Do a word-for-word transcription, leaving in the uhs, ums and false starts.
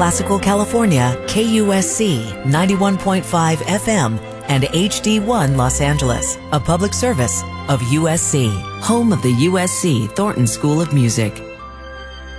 Classical California, K U S C ninety-one point five F M, and H D one Los Angeles, a public service of U S C, home of the U S C Thornton School of Music.